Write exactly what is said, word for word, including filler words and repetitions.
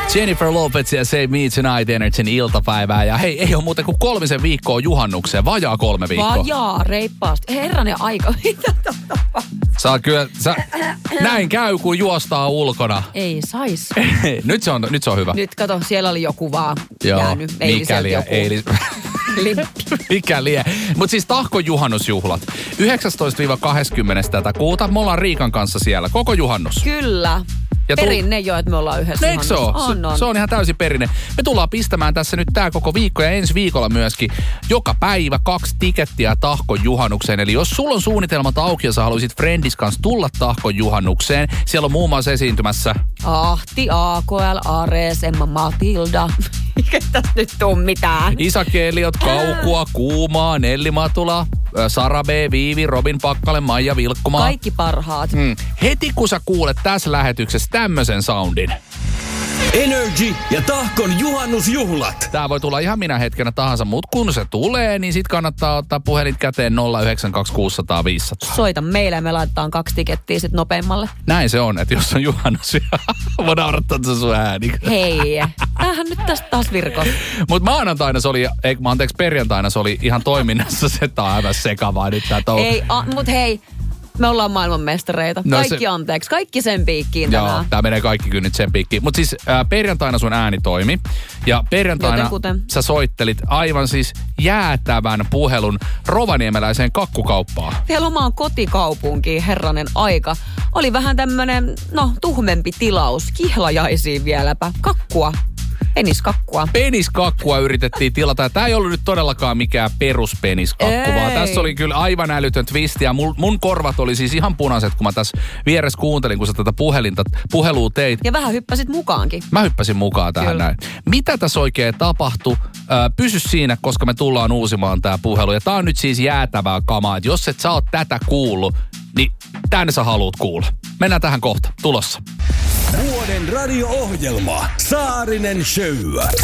Jennifer Lopez ja Save Me Tonight Energyn iltapäivää. Ja hei, ei ole muuten kuin kolmisen viikkoa juhannukseen. Vajaa kolme viikkoa. Vajaa, reippaasti. Herranen aika. Mitä Saa kyllä, sä, näin käy, kun juostaa ulkona. Ei sais. nyt, se on, nyt se on hyvä. Nyt kato, siellä oli joku vaan Joo, jäänyt. mikäli ja eilis. Mikäli. Mutta siis Tahkon juhannusjuhlat. yhdeksästoista kaksikymmentä tätä kuuta. Me ollaan Riikan kanssa siellä. Koko juhannus. Kyllä. Ja tu- perinne jo, että me ollaan yhdessä. Eikö se ole? On, on. Se on ihan täysin perinne. Me tullaan pistämään tässä nyt tää koko viikko ja ensi viikolla myöskin joka päivä kaksi tikettiä Tahkon juhannukseen. Eli jos sulla on suunnitelmat auki ja sä haluaisit Friendis kanssa tulla Tahkon juhannukseen, siellä on muun muassa esiintymässä Ahti, A K L, Ares, Emma Matilda. Eikä tässä nyt tuu mitään. Isakki Eliot, Kaukua, Kuumaa, Nelli Matula, Sara B, Viivi, Robin Pakkale, Maija Vilkkumaa. Kaikki parhaat. Hmm. Heti kun sä kuulet tässä lähetyksessä tämmöisen soundin. Energy ja Tahkon juhannusjuhlat. Tää voi tulla ihan minä hetkenä tahansa, mutta kun se tulee, niin sit kannattaa ottaa puhelin käteen nolla yhdeksän kaksi kuusi nolla nolla viisi nolla nolla. Soita meille ja me laitetaan kaksi tikettiä sit nopeammalle. Näin se on, että jos on juhannus, mä naurattaa se sun ääni. Hei, tämähän nyt tästä taas virkos. Mut maanantaina se oli, ei mä anteeksi perjantaina se oli ihan toiminnassa, se tää on aivan sekavaa nyt tää touhu. Ei, a, mut hei. Me ollaan maailmanmestareita. No kaikki se, anteeksi. Kaikki sen piikkiin tänään. Joo, tää menee kaikki kynnit sen piikkiin. Mutta siis äh, perjantaina sun ääni toimi. Ja perjantaina Jotenkuten. sä soittelit aivan siis jäätävän puhelun rovaniemeläiseen kakkukauppaan. Vielä omaan kotikaupunkiin, herranen aika. Oli vähän tämmönen, no, tuhmempi tilaus. Kihlajaisiin vieläpä. Kakkua. Peniskakkua. Peniskakkua yritettiin tilata. Tämä ei ollut nyt todellakaan mikään peruspeniskakku, Ei. vaan tässä oli kyllä aivan älytön twisti. Ja mun, mun korvat oli siis ihan punaiset, kun mä tässä vieressä kuuntelin, kun sä tätä puhelinta, puhelua teit. Ja vähän hyppäsit mukaankin. Mä hyppäsin mukaan tähän Kyllä. näin. Mitä tässä oikein tapahtui? Ö, pysy siinä, koska me tullaan uusimaan tää puhelu. Ja tää on nyt siis jäätävää kamaa. Et jos et sä oot tätä kuullut, niin tänne sä haluut kuulla. Mennään tähän kohta. Tulossa. Vuoden radio-ohjelma Saarinen Show.